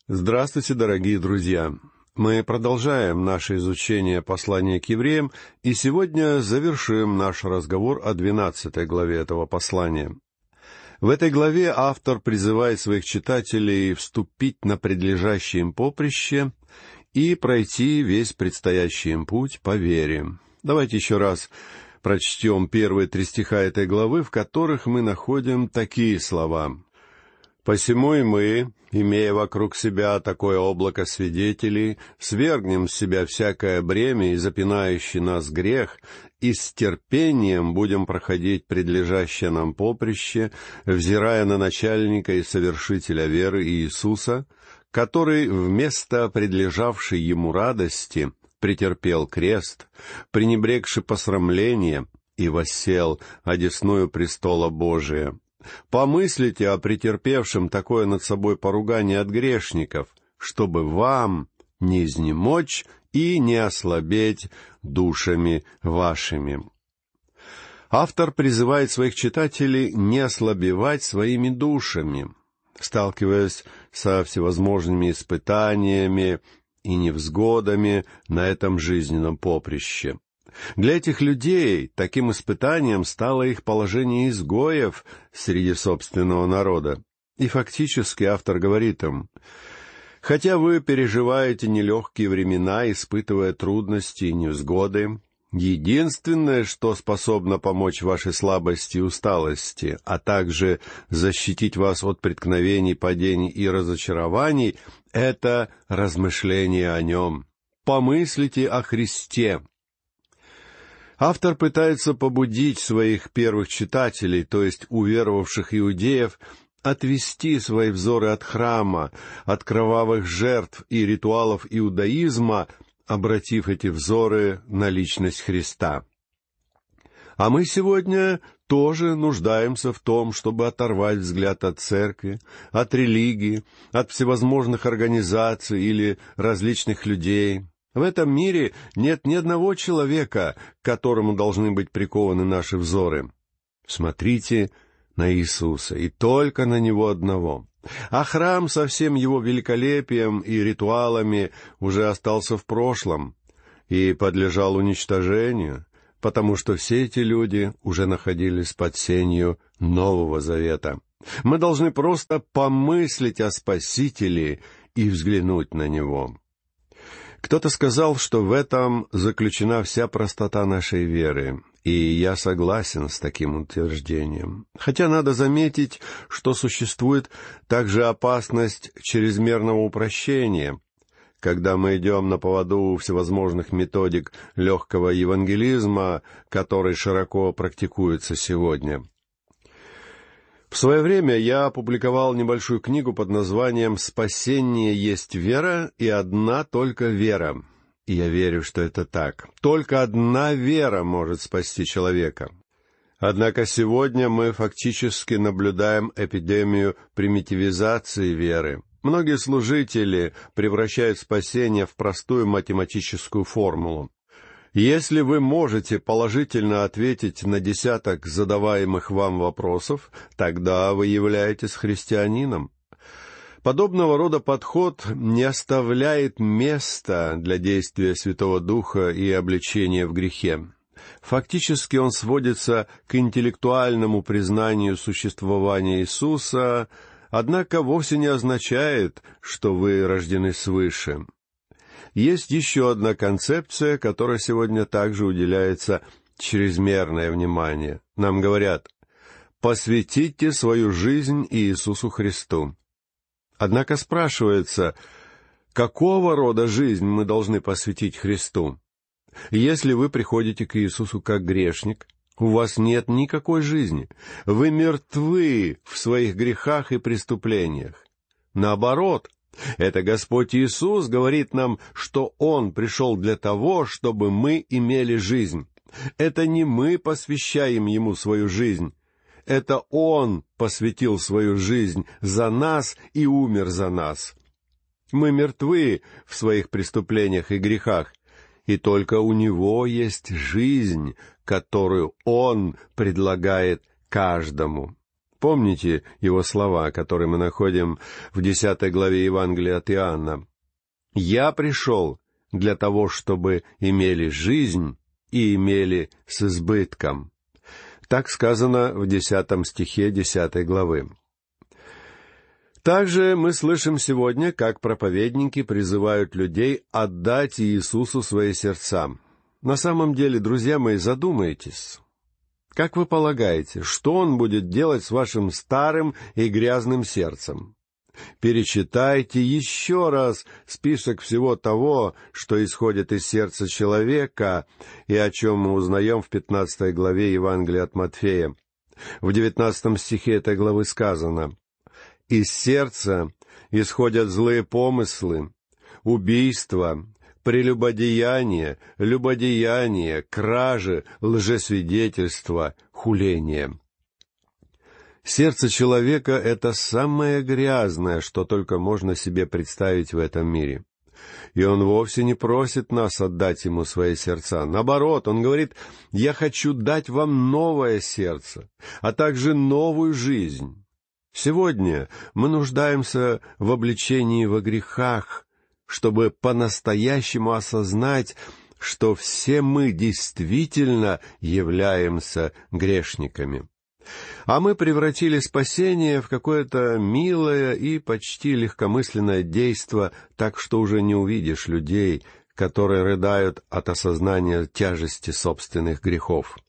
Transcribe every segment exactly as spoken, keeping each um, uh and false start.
Здравствуйте, дорогие друзья! Мы продолжаем наше изучение послания к евреям, и сегодня завершим наш разговор о двенадцатой главе этого послания. В этой главе автор призывает своих читателей вступить на предлежащее им поприще и пройти весь предстоящий им путь по вере. Давайте еще раз прочтем первые три стиха этой главы, в которых мы находим такие слова: «Посему и мы, имея вокруг себя такое облако свидетелей, свергнем с себя всякое бремя и запинающий нас грех, и с терпением будем проходить предлежащее нам поприще, взирая на начальника и совершителя веры Иисуса, который вместо предлежавшей ему радости претерпел крест, пренебрегши посрамление, и воссел одесную престола Божия. Помыслите о претерпевшем такое над собой поругание от грешников, чтобы вам не изнемочь и не ослабеть душами вашими». Автор призывает своих читателей не ослабевать своими душами, сталкиваясь со всевозможными испытаниями и невзгодами на этом жизненном поприще. Для этих людей таким испытанием стало их положение изгоев среди собственного народа. И фактически автор говорит им: «Хотя вы переживаете нелегкие времена, испытывая трудности и невзгоды, единственное, что способно помочь вашей слабости и усталости, а также защитить вас от преткновений, падений и разочарований, это размышление о Нем. Помыслите о Христе». Автор пытается побудить своих первых читателей, то есть уверовавших иудеев, отвести свои взоры от храма, от кровавых жертв и ритуалов иудаизма, обратив эти взоры на личность Христа. А мы сегодня тоже нуждаемся в том, чтобы оторвать взгляд от церкви, от религии, от всевозможных организаций или различных людей. В этом мире нет ни одного человека, к которому должны быть прикованы наши взоры. Смотрите на Иисуса, и только на Него одного. А храм со всем его великолепием и ритуалами уже остался в прошлом и подлежал уничтожению, потому что все эти люди уже находились под сенью Нового Завета. Мы должны просто помыслить о Спасителе и взглянуть на Него. Кто-то сказал, что в этом заключена вся простота нашей веры, и я согласен с таким утверждением. Хотя надо заметить, что существует также опасность чрезмерного упрощения, когда мы идем на поводу у всевозможных методик легкого евангелизма, который широко практикуется сегодня. В свое время я опубликовал небольшую книгу под названием «Спасение есть вера, и одна только вера». И я верю, что это так. Только одна вера может спасти человека. Однако сегодня мы фактически наблюдаем эпидемию примитивизации веры. Многие служители превращают спасение в простую математическую формулу. Если вы можете положительно ответить на десяток задаваемых вам вопросов, тогда вы являетесь христианином. Подобного рода подход не оставляет места для действия Святого Духа и обличения в грехе. Фактически он сводится к интеллектуальному признанию существования Иисуса, однако вовсе не означает, что вы рождены свыше. Есть еще одна концепция, которой сегодня также уделяется чрезмерное внимание. Нам говорят: «Посвятите свою жизнь Иисусу Христу». Однако спрашивается, какого рода жизнь мы должны посвятить Христу? Если вы приходите к Иисусу как грешник, у вас нет никакой жизни. Вы мертвы в своих грехах и преступлениях. Наоборот, это Господь Иисус говорит нам, что Он пришел для того, чтобы мы имели жизнь. Это не мы посвящаем Ему свою жизнь. Это Он посвятил свою жизнь за нас и умер за нас. Мы мертвы в своих преступлениях и грехах, и только у Него есть жизнь, которую Он предлагает каждому. Помните его слова, которые мы находим в десятой главе Евангелия от Иоанна. «Я пришел для того, чтобы имели жизнь и имели с избытком». Так сказано в десятом стихе десятой главы. Также мы слышим сегодня, как проповедники призывают людей отдать Иисусу свои сердца. На самом деле, друзья мои, задумайтесь. Как вы полагаете, что Он будет делать с вашим старым и грязным сердцем? Перечитайте еще раз список всего того, что исходит из сердца человека, и о чем мы узнаем в пятнадцатой главе Евангелия от Матфея. В девятнадцатом стихе этой главы сказано: «Из сердца исходят злые помыслы, убийства, прелюбодеяние, любодеяние, кражи, лжесвидетельство, хуление». Сердце человека — это самое грязное, что только можно себе представить в этом мире. И Он вовсе не просит нас отдать Ему свои сердца. Наоборот, Он говорит: «Я хочу дать вам новое сердце, а также новую жизнь». Сегодня мы нуждаемся в обличении во грехах, чтобы по-настоящему осознать, что все мы действительно являемся грешниками. А мы превратили спасение в какое-то милое и почти легкомысленное действо, так что уже не увидишь людей, которые рыдают от осознания тяжести собственных грехов.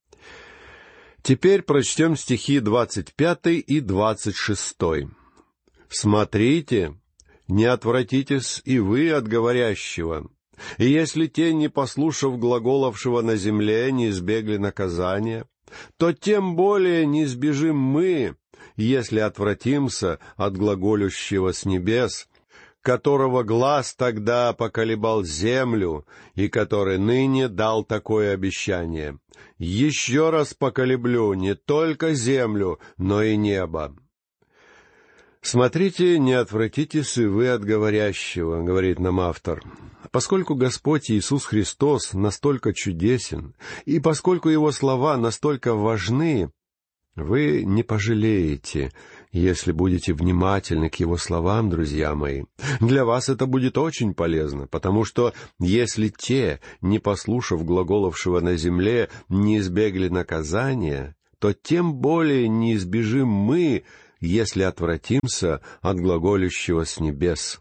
Теперь прочтем стихи двадцать пятый и двадцать шестой. «Смотрите, не отвратитесь и вы от говорящего, и если те, не послушав глаголовшего на земле, не избегли наказания, то тем более не избежим мы, если отвратимся от глаголющего с небес, которого глас тогда поколебал землю, и который ныне дал такое обещание: еще раз поколеблю не только землю, но и небо». «Смотрите, не отвратитесь и вы от говорящего», — говорит нам автор. Поскольку Господь Иисус Христос настолько чудесен, и поскольку Его слова настолько важны, вы не пожалеете, если будете внимательны к Его словам, друзья мои. Для вас это будет очень полезно, потому что если те, не послушав глаголовшего на земле, не избегли наказания, то тем более не избежим мы, если отвратимся от глаголющего с небес.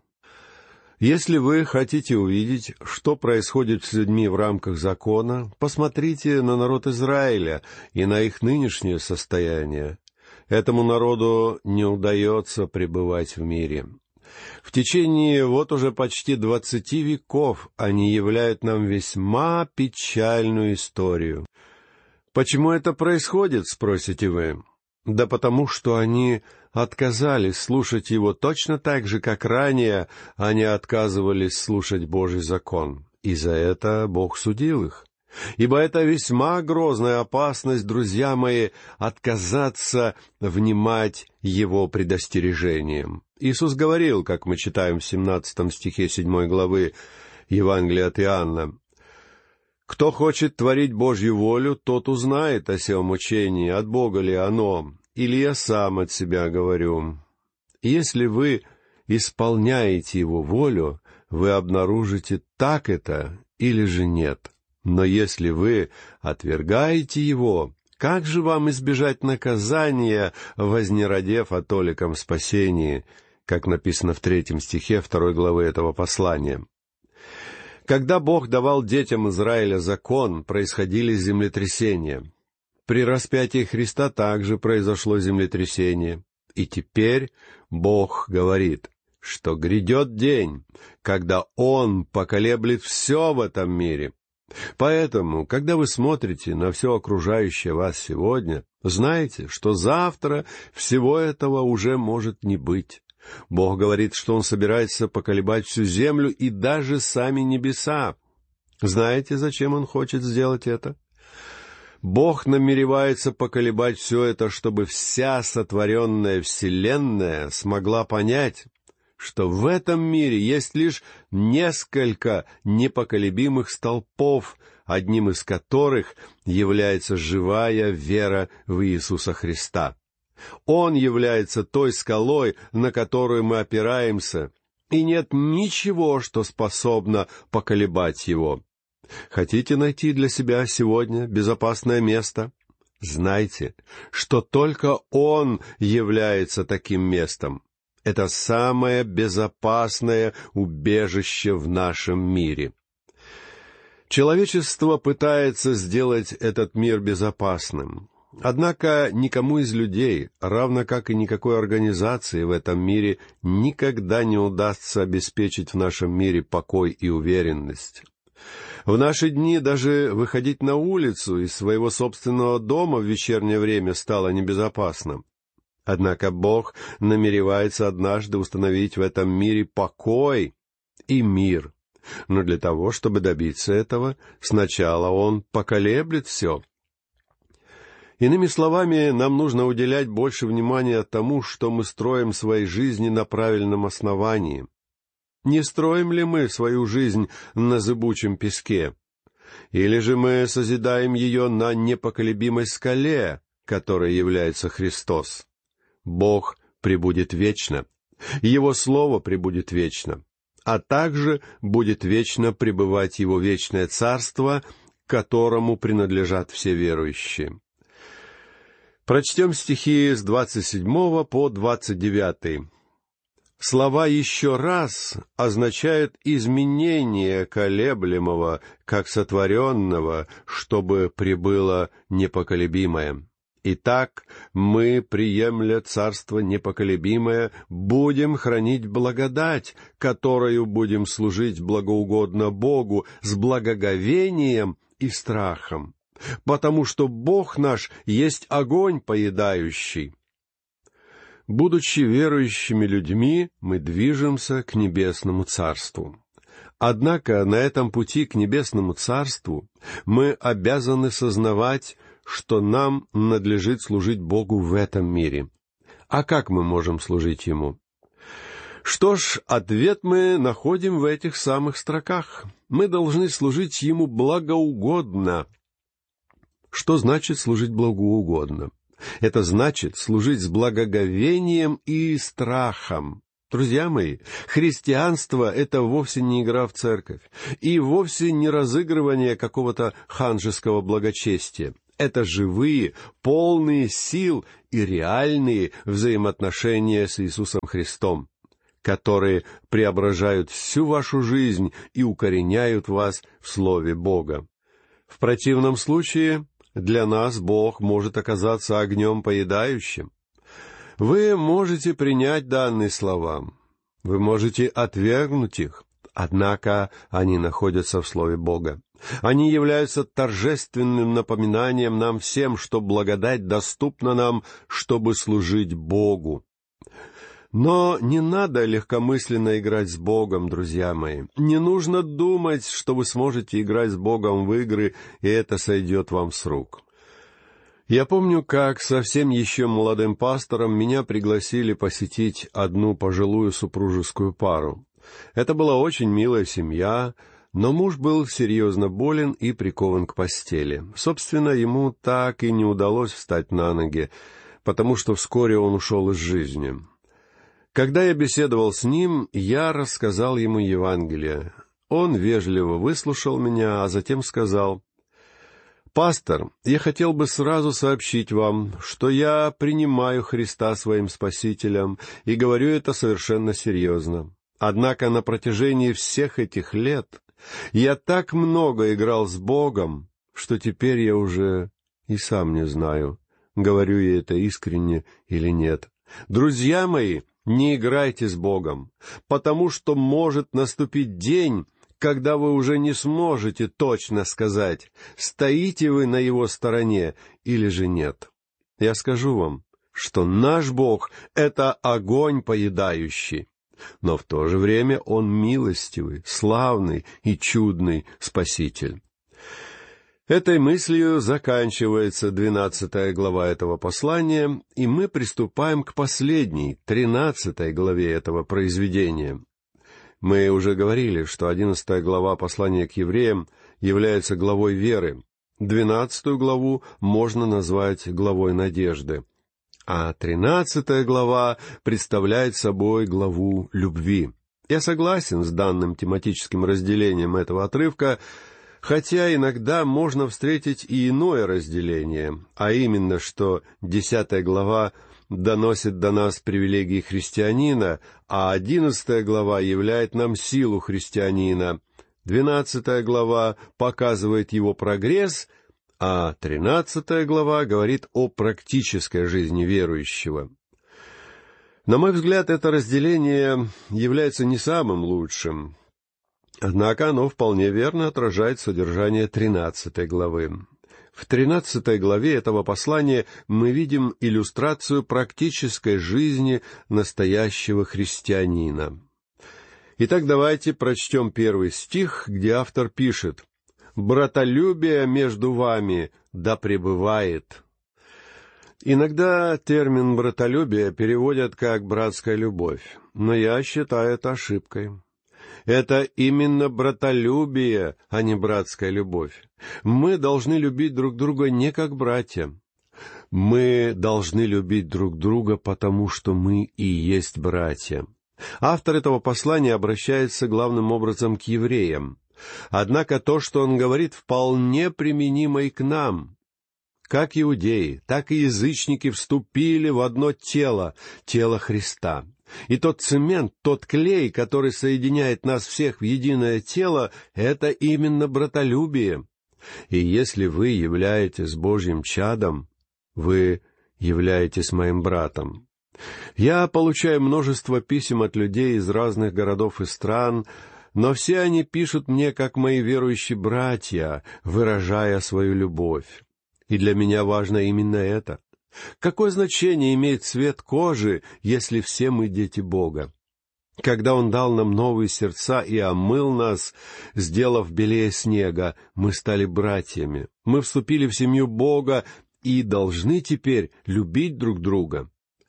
Если вы хотите увидеть, что происходит с людьми в рамках закона, посмотрите на народ Израиля и на их нынешнее состояние. Этому народу не удается пребывать в мире. В течение вот уже почти двадцати веков они являют нам весьма печальную историю. Почему это происходит, спросите вы? Да потому что они отказались слушать Его точно так же, как ранее они отказывались слушать Божий закон. И за это Бог судил их. Ибо это весьма грозная опасность, друзья мои, отказаться внимать Его предостережениям. Иисус говорил, как мы читаем в семнадцатом стихе седьмой главы Евангелия от Иоанна: «Кто хочет творить Божью волю, тот узнает о сем учении, от Бога ли оно, или я сам от себя говорю. Если вы исполняете Его волю, вы обнаружите, так это или же нет. Но если вы отвергаете Его, как же вам избежать наказания, вознеродев о толиком спасении?» как написано в третьем стихе второй главы этого послания. Когда Бог давал детям Израиля закон, происходили землетрясения. При распятии Христа также произошло землетрясение. И теперь Бог говорит, что грядет день, когда Он поколеблет все в этом мире. Поэтому, когда вы смотрите на все окружающее вас сегодня, знайте, что завтра всего этого уже может не быть. Бог говорит, что Он собирается поколебать всю землю и даже сами небеса. Знаете, зачем Он хочет сделать это? Бог намеревается поколебать все это, чтобы вся сотворенная вселенная смогла понять, что в этом мире есть лишь несколько непоколебимых столпов, одним из которых является живая вера в Иисуса Христа. Он является той скалой, на которую мы опираемся, и нет ничего, что способно поколебать его. Хотите найти для себя сегодня безопасное место? Знайте, что только Он является таким местом. Это самое безопасное убежище в нашем мире. Человечество пытается сделать этот мир безопасным. Однако никому из людей, равно как и никакой организации в этом мире, никогда не удастся обеспечить в нашем мире покой и уверенность. В наши дни даже выходить на улицу из своего собственного дома в вечернее время стало небезопасно. Однако Бог намеревается однажды установить в этом мире покой и мир. Но для того, чтобы добиться этого, сначала Он поколеблет все. Иными словами, нам нужно уделять больше внимания тому, что мы строим свои жизни на правильном основании. Не строим ли мы свою жизнь на зыбучем песке? Или же мы созидаем ее на непоколебимой скале, которой является Христос? Бог пребудет вечно, Его Слово пребудет вечно, а также будет вечно пребывать Его вечное Царство, которому принадлежат все верующие. Прочтем стихи с двадцать седьмого по двадцать девятый. Слова «еще раз» означают изменение колеблемого, как сотворенного, чтобы пребыло непоколебимое. Итак, мы, приемля царство непоколебимое, будем хранить благодать, которою будем служить благоугодно Богу с благоговением и страхом, потому что Бог наш есть огонь поедающий. Будучи верующими людьми, мы движемся к небесному царству. Однако на этом пути к небесному царству мы обязаны сознавать, что нам надлежит служить Богу в этом мире. А как мы можем служить Ему? Что ж, ответ мы находим в этих самых строках. Мы должны служить Ему благоугодно. Что значит служить благоугодно? Это значит служить с благоговением и страхом. Друзья мои, христианство — это вовсе не игра в церковь, и вовсе не разыгрывание какого-то ханжеского благочестия. Это живые, полные сил и реальные взаимоотношения с Иисусом Христом, которые преображают всю вашу жизнь и укореняют вас в Слове Бога. В противном случае для нас Бог может оказаться огнем поедающим. Вы можете принять данные слова, вы можете отвергнуть их, однако они находятся в Слове Бога. Они являются торжественным напоминанием нам всем, что благодать доступна нам, чтобы служить Богу. Но не надо легкомысленно играть с Богом, друзья мои. Не нужно думать, что вы сможете играть с Богом в игры, и это сойдет вам с рук. Я помню, как совсем еще молодым пастором меня пригласили посетить одну пожилую супружескую пару. Это была очень милая семья, но муж был серьезно болен и прикован к постели. Собственно, ему так и не удалось встать на ноги, потому что вскоре он ушел из жизни. Когда я беседовал с ним, я рассказал ему Евангелие. Он вежливо выслушал меня, а затем сказал: «Пастор, я хотел бы сразу сообщить вам, что я принимаю Христа своим Спасителем, и говорю это совершенно серьезно. Однако на протяжении всех этих лет я так много играл с Богом, что теперь я уже и сам не знаю, говорю я это искренне или нет. Друзья мои, не играйте с Богом, потому что может наступить день, когда вы уже не сможете точно сказать, стоите вы на Его стороне или же нет. Я скажу вам, что наш Бог — это огонь поедающий, но в то же время Он милостивый, славный и чудный Спаситель». Этой мыслью заканчивается двенадцатая глава этого послания, и мы приступаем к последней, тринадцатой главе этого произведения. Мы уже говорили, что одиннадцатая глава послания к евреям является главой веры, двенадцатую главу можно назвать главой надежды, а тринадцатая глава представляет собой главу любви. Я согласен с данным тематическим разделением этого отрывка, хотя иногда можно встретить и иное разделение, а именно, что десятая глава доносит до нас привилегии христианина, а одиннадцатая глава являет нам силу христианина, двенадцатая глава показывает его прогресс, а тринадцатая глава говорит о практической жизни верующего. На мой взгляд, это разделение является не самым лучшим, однако оно вполне верно отражает содержание тринадцатой главы. В тринадцатой главе этого послания мы видим иллюстрацию практической жизни настоящего христианина. Итак, давайте прочтем первый стих, где автор пишет: «Братолюбие между вами да пребывает». Иногда термин «братолюбие» переводят как «братская любовь», но я считаю это ошибкой. Это именно братолюбие, а не братская любовь. Мы должны любить друг друга не как братья. Мы должны любить друг друга, потому что мы и есть братья. Автор этого послания обращается главным образом к евреям. Однако то, что он говорит, вполне применимо и к нам. Как иудеи, так и язычники вступили в одно тело, тело Христа. И тот цемент, тот клей, который соединяет нас всех в единое тело, это именно братолюбие. И если вы являетесь Божьим чадом, вы являетесь моим братом. Я получаю множество писем от людей из разных городов и стран, но все они пишут мне, как мои верующие братья, выражая свою любовь. И для меня важно именно это. Какое значение имеет цвет кожи, если все мы дети Бога? Когда Он дал нам новые сердца и омыл нас, сделав белее снега, мы стали братьями. Мы вступили в семью Бога и должны теперь любить друг друга.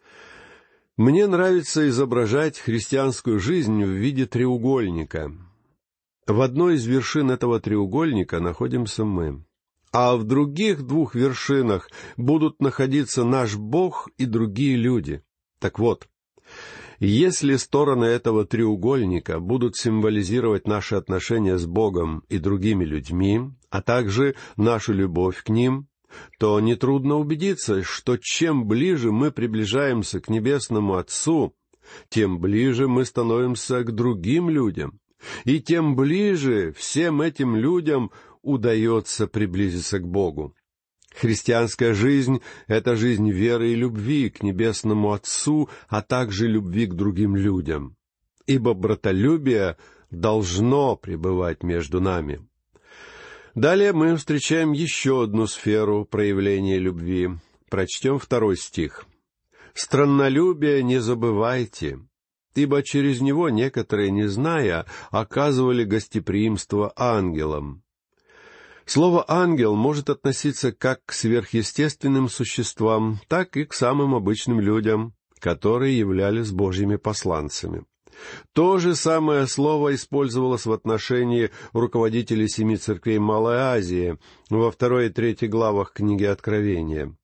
Мне нравится изображать христианскую жизнь в виде треугольника. В одной из вершин этого треугольника находимся мы, а в других двух вершинах будут находиться наш Бог и другие люди. Так вот, если стороны этого треугольника будут символизировать наши отношения с Богом и другими людьми, а также нашу любовь к ним, то нетрудно убедиться, что чем ближе мы приближаемся к Небесному Отцу, тем ближе мы становимся к другим людям, и тем ближе всем этим людям удается приблизиться к Богу. Христианская жизнь — это жизнь веры и любви к Небесному Отцу, а также любви к другим людям. Ибо братолюбие должно пребывать между нами. Далее мы встречаем еще одну сферу проявления любви. Прочтем второй стих. «Страннолюбие не забывайте, ибо через него некоторые, не зная, оказывали гостеприимство ангелам». Слово «ангел» может относиться как к сверхъестественным существам, так и к самым обычным людям, которые являлись Божьими посланцами. То же самое слово использовалось в отношении руководителей семи церквей Малой Азии во второй и третьей главах книги Откровения.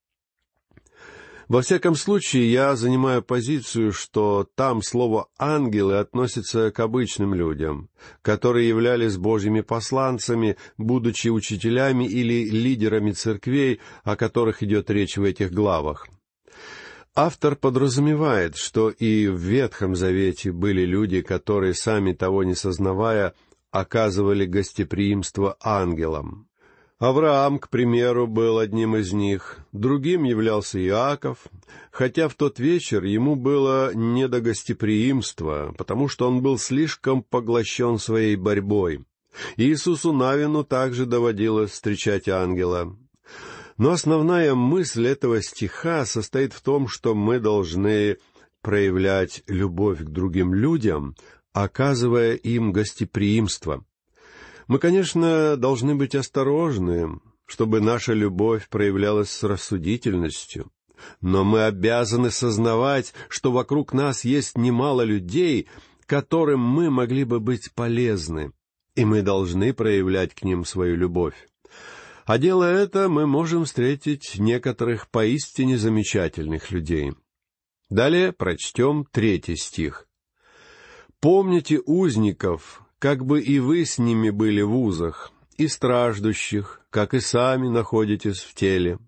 Во всяком случае, я занимаю позицию, что там слово «ангелы» относится к обычным людям, которые являлись Божьими посланцами, будучи учителями или лидерами церквей, о которых идет речь в этих главах. Автор подразумевает, что и в Ветхом Завете были люди, которые, сами того не сознавая, оказывали гостеприимство ангелам. Авраам, к примеру, был одним из них, другим являлся Иаков, хотя в тот вечер ему было не до гостеприимства, потому что он был слишком поглощен своей борьбой. Иисусу Навину также доводилось встречать ангела. Но основная мысль этого стиха состоит в том, что мы должны проявлять любовь к другим людям, оказывая им гостеприимство. Мы, конечно, должны быть осторожны, чтобы наша любовь проявлялась с рассудительностью, но мы обязаны сознавать, что вокруг нас есть немало людей, которым мы могли бы быть полезны, и мы должны проявлять к ним свою любовь. А делая это, мы можем встретить некоторых поистине замечательных людей. Далее прочтем третий стих. «Помните узников, как бы и вы с ними были в узах, и страждущих, как и сами находитесь в теле».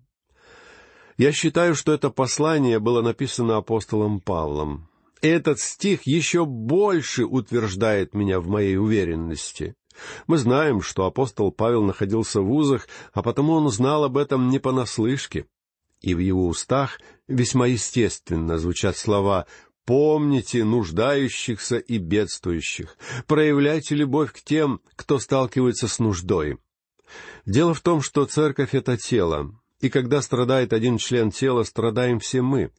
Я считаю, что это послание было написано апостолом Павлом. И этот стих еще больше утверждает меня в моей уверенности. Мы знаем, что апостол Павел находился в узах, а потому он знал об этом не понаслышке. И в его устах весьма естественно звучат слова «Помните нуждающихся и бедствующих, проявляйте любовь к тем, кто сталкивается с нуждой». Дело в том, что церковь — это тело, и когда страдает один член тела, страдаем все мы.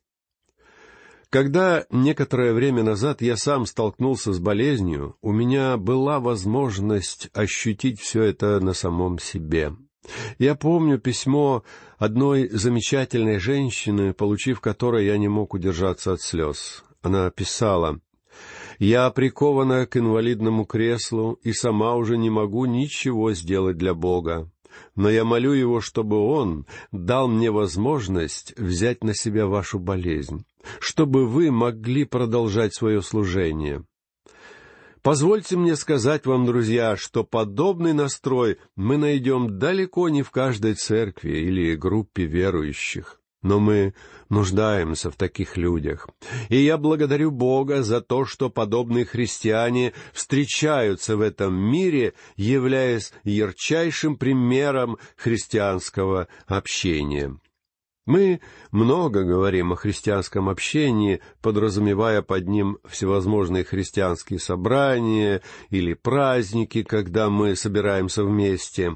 Когда некоторое время назад я сам столкнулся с болезнью, у меня была возможность ощутить все это на самом себе. Я помню письмо одной замечательной женщины, получив которое, я не мог удержаться от слез. Она писала: «Я прикована к инвалидному креслу и сама уже не могу ничего сделать для Бога. Но я молю Его, чтобы Он дал мне возможность взять на себя вашу болезнь, чтобы вы могли продолжать свое служение». Позвольте мне сказать вам, друзья, что подобный настрой мы найдем далеко не в каждой церкви или группе верующих. Но мы нуждаемся в таких людях. И я благодарю Бога за то, что подобные христиане встречаются в этом мире, являясь ярчайшим примером христианского общения. Мы много говорим о христианском общении, подразумевая под ним всевозможные христианские собрания или праздники, когда мы собираемся вместе.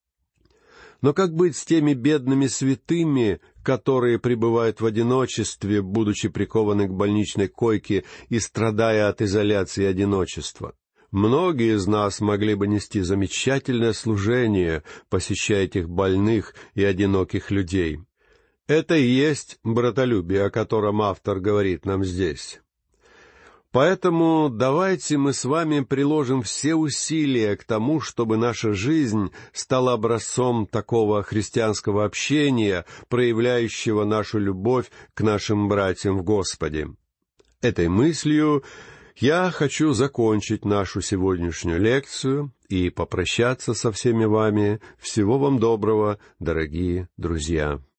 Но как быть с теми бедными святыми, которые пребывают в одиночестве, будучи прикованы к больничной койке и страдая от изоляции и одиночества? Многие из нас могли бы нести замечательное служение, посещая этих больных и одиноких людей. Это и есть братолюбие, о котором автор говорит нам здесь. Поэтому давайте мы с вами приложим все усилия к тому, чтобы наша жизнь стала образцом такого христианского общения, проявляющего нашу любовь к нашим братьям в Господе. Этой мыслью я хочу закончить нашу сегодняшнюю лекцию и попрощаться со всеми вами. Всего вам доброго, дорогие друзья.